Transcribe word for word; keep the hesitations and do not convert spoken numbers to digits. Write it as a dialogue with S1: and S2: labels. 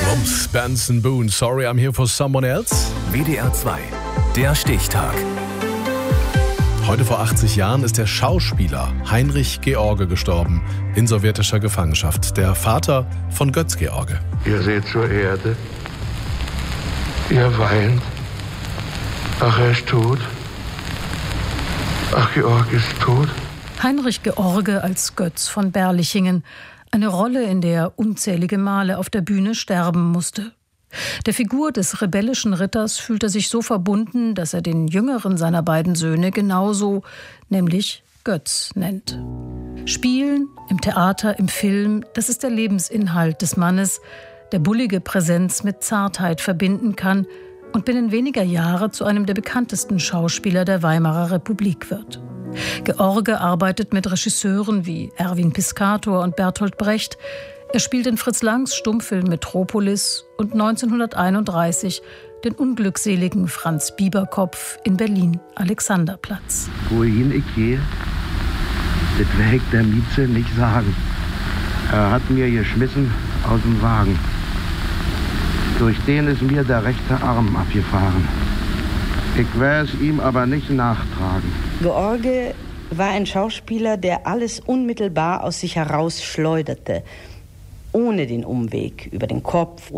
S1: Mums, Benson Boone, Sorry I'm Here for Someone Else.
S2: W D R zwei, der Stichtag.
S1: Heute vor achtzig Jahren ist der Schauspieler Heinrich George gestorben, in sowjetischer Gefangenschaft. Der Vater von Götz George.
S3: Ihr seht zur Erde. Ihr weint. Ach, er ist tot. Ach, Georg ist tot.
S4: Heinrich George als Götz von Berlichingen. Eine Rolle, in der er unzählige Male auf der Bühne sterben musste. Der Figur des rebellischen Ritters fühlt er sich so verbunden, dass er den jüngeren seiner beiden Söhne genauso, nämlich Götz, nennt. Spielen, im Theater, im Film, das ist der Lebensinhalt des Mannes, der bullige Präsenz mit Zartheit verbinden kann und binnen weniger Jahre zu einem der bekanntesten Schauspieler der Weimarer Republik wird. George arbeitet mit Regisseuren wie Erwin Piscator und Bertolt Brecht. Er spielt in Fritz Langs Stummfilm Metropolis und neunzehnhunderteinunddreißig den unglückseligen Franz Bieberkopf in Berlin Alexanderplatz.
S5: Wohin ich gehe, das will ich der Mieze nicht sagen. Er hat mir geschmissen aus dem Wagen. Durch den ist mir der rechte Arm abgefahren. Ich werde es ihm aber nicht nachtragen.
S6: George war ein Schauspieler, der alles unmittelbar aus sich heraus schleuderte, ohne den Umweg über den Kopf